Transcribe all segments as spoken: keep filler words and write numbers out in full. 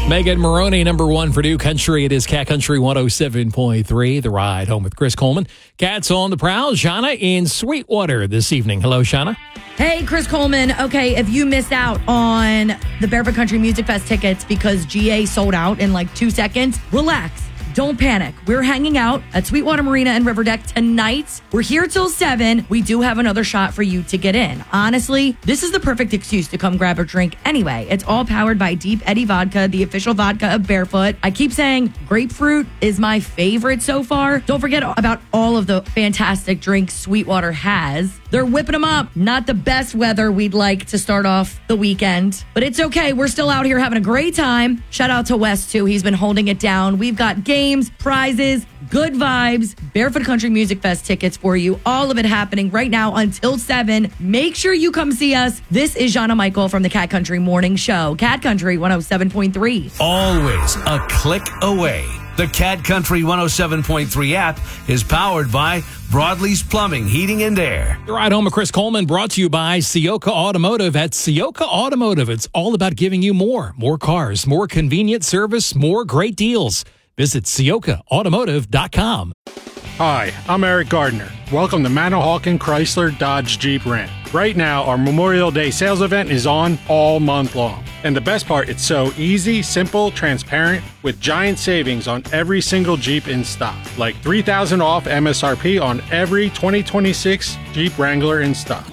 Megan Maroney, number one for New Country. It is Cat Country one oh seven point three. The Ride Home with Chris Coleman. Cat's on the prowl. Shauna in Sweetwater this evening. Hello, Shauna. Hey, Chris Coleman. Okay, if you missed out on the Barefoot Country Music Fest tickets because G A sold out in like two seconds, relax. Don't panic. We're hanging out at Sweetwater Marina and Riverdeck tonight. We're here till seven. We do have another shot for you to get in. Honestly, this is the perfect excuse to come grab a drink anyway. It's all powered by Deep Eddy Vodka, the official vodka of Barefoot. I keep saying grapefruit is my favorite so far. Don't forget about all of the fantastic drinks Sweetwater has. They're whipping them up. Not the best weather we'd like to start off the weekend, but it's okay. We're still out here having a great time. Shout out to Wes, too. He's been holding it down. We've got games, prizes, good vibes, Barefoot Country Music Fest tickets for you. All of it happening right now until seven. Make sure you come see us. This is Jana Michael from the Cat Country Morning Show. Cat Country one oh seven point three. Always a click away. The Cat Country one oh seven point three app is powered by Broadleys Plumbing, Heating and Air. The Ride Home with Chris Coleman brought to you by Sioka Automotive. At Sioka Automotive, it's all about giving you more. More cars, more convenient service, more great deals. Visit Sioka Automotive dot com. Hi, I'm Eric Gardner. Welcome to Manahawkin Chrysler Dodge Jeep Ram. Right now, our Memorial Day sales event is on all month long. And the best part, it's so easy, simple, transparent, with giant savings on every single Jeep in stock. Like three thousand dollars off M S R P on every twenty twenty-six Jeep Wrangler in stock.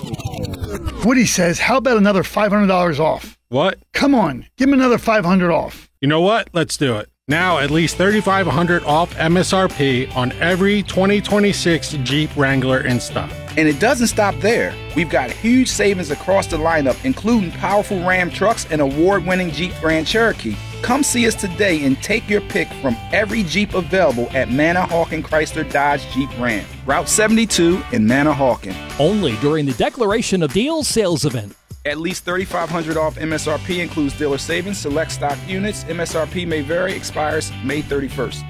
Woody says, how about another five hundred dollars off? What? Come on, give him another five hundred dollars off. You know what? Let's do it. Now, at least thirty-five hundred dollars off M S R P on every twenty twenty-six Jeep Wrangler in stock. And it doesn't stop there. We've got huge savings across the lineup, including powerful Ram trucks and award-winning Jeep Grand Cherokee. Come see us today and take your pick from every Jeep available at Manahawkin Chrysler Dodge Jeep Ram. Route seventy-two in Manahawkin. Only during the Declaration of Deals sales event. At least thirty-five hundred dollars off M S R P includes dealer savings, select stock units. M S R P may vary, expires May thirty-first.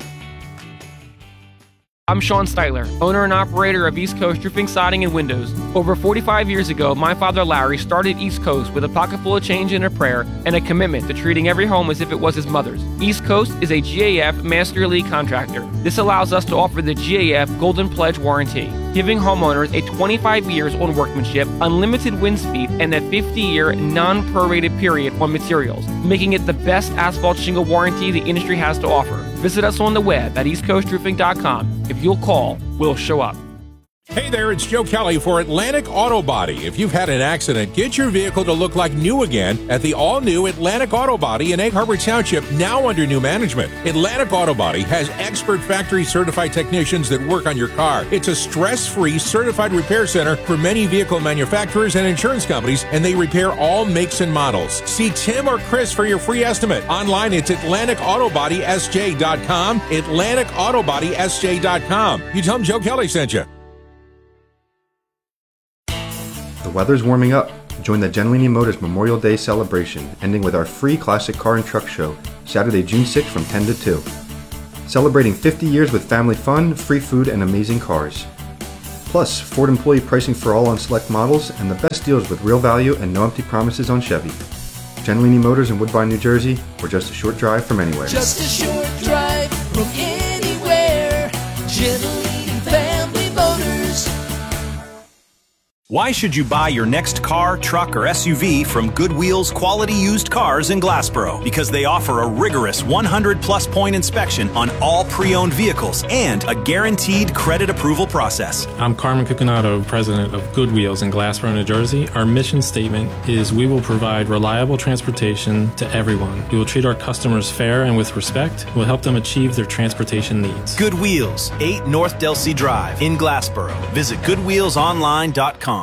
I'm Sean Styler, owner and operator of East Coast Roofing, Siding, and Windows. Over forty-five years ago, my father Larry started East Coast with a pocket full of change and a prayer and a commitment to treating every home as if it was his mother's. East Coast is a G A F Master Elite contractor. This allows us to offer the G A F Golden Pledge Warranty, giving homeowners a twenty-five years on workmanship, unlimited wind speed, and a fifty-year non-prorated period on materials, making it the best asphalt shingle warranty the industry has to offer. Visit us on the web at east coast roofing dot com. If you'll call, we'll show up. Hey there, it's Joe Kelly for Atlantic Auto Body. If you've had an accident, get your vehicle to look like new again at the all-new Atlantic Auto Body in Egg Harbor Township, now under new management. Atlantic Auto Body has expert factory-certified technicians that work on your car. It's a stress-free certified repair center for many vehicle manufacturers and insurance companies, and they repair all makes and models. See Tim or Chris for your free estimate. Online, it's Atlantic Auto Body S J dot com, Atlantic Auto Body S J dot com. You tell them Joe Kelly sent you. The weather's warming up. Join the Genlini Motors Memorial Day celebration, ending with our free classic car and truck show, Saturday, June sixth from ten to two. Celebrating fifty years with family fun, free food, and amazing cars. Plus, Ford employee pricing for all on select models, and the best deals with real value and no empty promises on Chevy. Genlini Motors in Woodbine, New Jersey, or just a short drive from anywhere. Just a short drive from anywhere. Genlini Family Motors. Why should you buy your next car, truck, or S U V from Goodwheel's Quality Used Cars in Glassboro? Because they offer a rigorous one hundred plus point inspection on all pre-owned vehicles and a guaranteed credit approval process. I'm Carmen Cucinato, president of Goodwheels in Glassboro, New Jersey. Our mission statement is we will provide reliable transportation to everyone. We will treat our customers fair and with respect. We'll help them achieve their transportation needs. Goodwheels, eight North Delsea Drive in Glassboro. Visit goodwheels online dot com.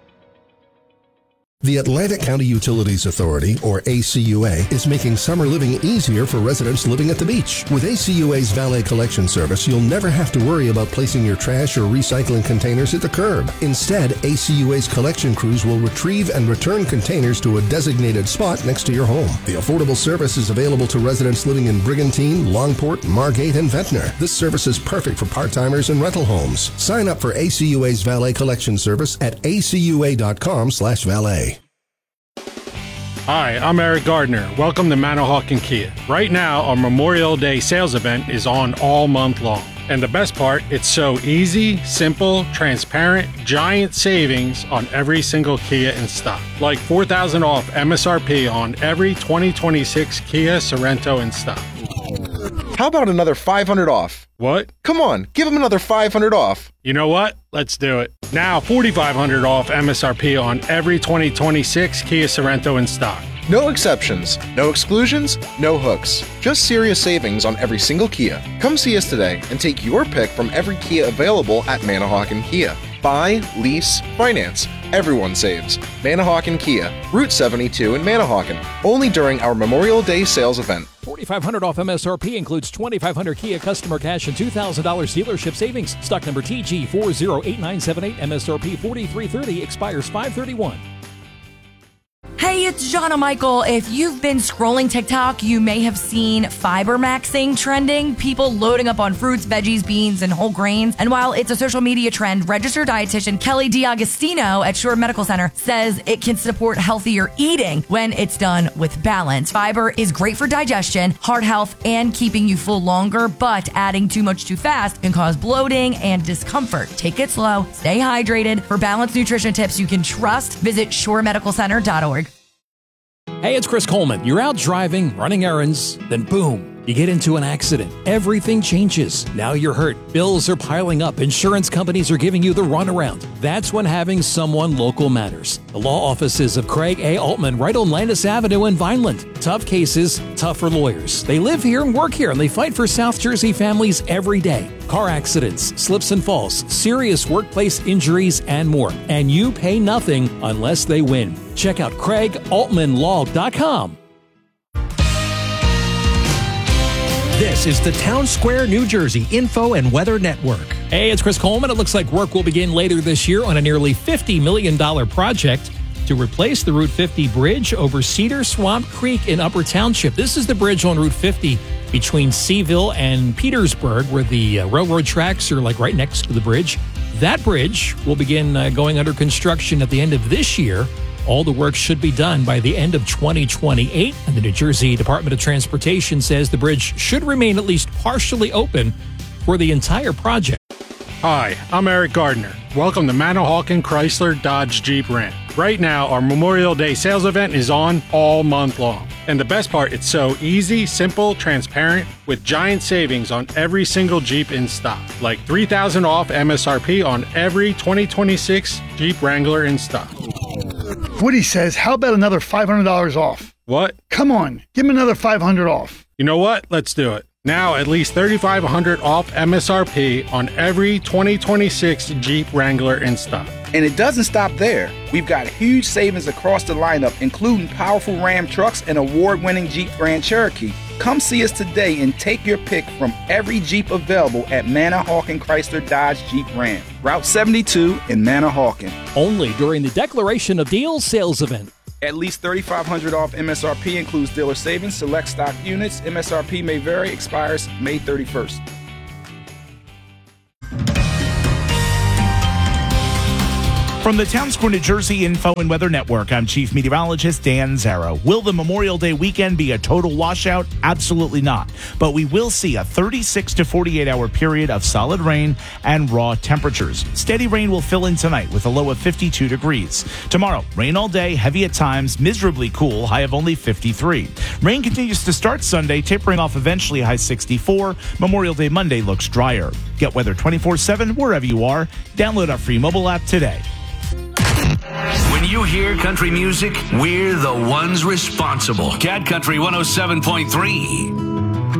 The Atlantic County Utilities Authority, or A C U A, is making summer living easier for residents living at the beach. With A C U A's valet collection service, you'll never have to worry about placing your trash or recycling containers at the curb. Instead, A C U A's collection crews will retrieve and return containers to a designated spot next to your home. The affordable service is available to residents living in Brigantine, Longport, Margate, and Ventnor. This service is perfect for part-timers and rental homes. Sign up for A C U A's valet collection service at A C U A dot com slash valet. Hi, I'm Eric Gardner. Welcome to Manahawkin Kia. Right now, our Memorial Day sales event is on all month long. And the best part, it's so easy, simple, transparent, giant savings on every single Kia in stock. Like four thousand dollars off M S R P on every twenty twenty-six Kia Sorento in stock. How about another five hundred dollars off? What? Come on, give them another five hundred dollars off. You know what? Let's do it. Now forty-five hundred dollars off M S R P on every twenty twenty-six Kia Sorento in stock. No exceptions, no exclusions, no hooks. Just serious savings on every single Kia. Come see us today and take your pick from every Kia available at Manahawkin Kia. Buy, lease, finance. Everyone saves. Manahawkin Kia, Route seventy-two in Manahawkin. Only during our Memorial Day sales event. forty-five hundred dollars off M S R P includes twenty-five hundred dollars Kia customer cash and two thousand dollars dealership savings. Stock number T G four zero eight nine seven eight. M S R P forty-three thirty. Expires five thirty-one. Hey, it's Jonna Michael. If you've been scrolling TikTok, you may have seen fiber maxing trending, people loading up on fruits, veggies, beans, and whole grains. And while it's a social media trend, registered dietitian Kelly D'Agostino at Shore Medical Center says it can support healthier eating when it's done with balance. Fiber is great for digestion, heart health, and keeping you full longer, but adding too much too fast can cause bloating and discomfort. Take it slow, stay hydrated. For balanced nutrition tips you can trust, visit shore medical center dot org. Hey, it's Chris Coleman. You're out driving, running errands, then boom, you get into an accident. Everything changes. Now you're hurt. Bills are piling up. Insurance companies are giving you the runaround. That's when having someone local matters. The law offices of Craig A. Altman right on Landis Avenue in Vineland. Tough cases, tougher lawyers. They live here and work here, and they fight for South Jersey families every day. Car accidents, slips and falls, serious workplace injuries, and more. And you pay nothing unless they win. Check out craig altman law dot com. This is the Town Square, New Jersey Info and Weather Network. Hey, it's Chris Coleman. It looks like work will begin later this year on a nearly fifty million dollars project to replace the Route fifty bridge over Cedar Swamp Creek in Upper Township. This is the bridge on Route fifty between Seaville and Petersburg, where the uh, railroad tracks are like right next to the bridge. That bridge will begin uh, going under construction at the end of this year. All the work should be done by the end of twenty twenty-eight, and the New Jersey Department of Transportation says the bridge should remain at least partially open for the entire project. Hi, I'm Eric Gardner. Welcome to Manahawkin Chrysler Dodge Jeep Ram. Right now, our Memorial Day sales event is on all month long. And the best part, it's so easy, simple, transparent, with giant savings on every single Jeep in stock. Like three thousand dollars off M S R P on every twenty twenty-six Jeep Wrangler in stock. Woody says, how about another five hundred dollars off? What? Come on, give him another five hundred dollars off. You know what? Let's do it. Now at least thirty-five hundred dollars off M S R P on every twenty twenty-six Jeep Wrangler in stock. And it doesn't stop there. We've got huge savings across the lineup, including powerful Ram trucks and award-winning Jeep Grand Cherokee. Come see us today and take your pick from every Jeep available at Manahawkin Chrysler Dodge Jeep Ram. Route seventy-two in Manahawkin. Only during the Declaration of Deals sales event. At least thirty-five hundred dollars off M S R P includes dealer savings, select stock units. M S R P may vary, expires May thirty-first. From the Town Square, New Jersey Info and Weather Network, I'm Chief Meteorologist Dan Zarrow. Will the Memorial Day weekend be a total washout? Absolutely not. But we will see a thirty-six to forty-eight hour period of solid rain and raw temperatures. Steady rain will fill in tonight with a low of fifty-two degrees. Tomorrow, rain all day, heavy at times, miserably cool, high of only fifty-three. Rain continues to start Sunday, tapering off eventually, high sixty-four. Memorial Day Monday looks drier. Get weather twenty-four seven wherever you are. Download our free mobile app today. When you hear country music, we're the ones responsible. Cat Country one oh seven point three.